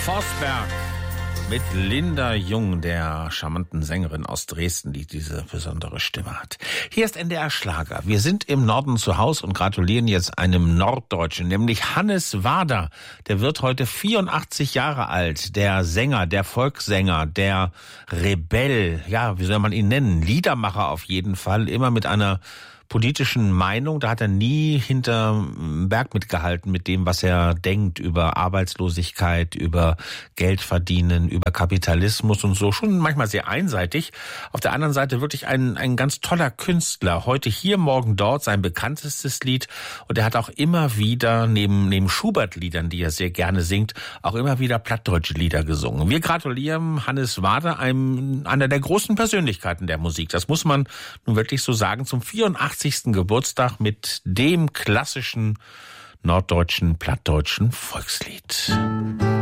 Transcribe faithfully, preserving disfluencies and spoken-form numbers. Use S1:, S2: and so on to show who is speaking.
S1: Forsberg mit Linda Jung, der charmanten Sängerin aus Dresden, die diese besondere Stimme hat. Hier ist N D R Schlager. Wir sind im Norden zu Hause und gratulieren jetzt einem Norddeutschen, nämlich Hannes Wader. Der wird heute vierundachtzig Jahre alt. Der Sänger, der Volkssänger, der Rebell, ja, wie soll man ihn nennen? Liedermacher auf jeden Fall, immer mit einer politischen Meinung. Da hat er nie hinterm Berg mitgehalten mit dem, was er denkt über Arbeitslosigkeit, über Geld verdienen, über Kapitalismus und so. Schon manchmal sehr einseitig. Auf der anderen Seite wirklich ein, ein ganz toller Künstler. Heute hier, morgen dort, sein bekanntestes Lied. Und er hat auch immer wieder, neben, neben Schubert-Liedern, die er sehr gerne singt, auch immer wieder plattdeutsche Lieder gesungen. Wir gratulieren Hannes Wader, einem, einer der großen Persönlichkeiten der Musik. Das muss man nun wirklich so sagen, zum vierundachtzigsten Geburtstag mit dem klassischen norddeutschen, plattdeutschen Volkslied.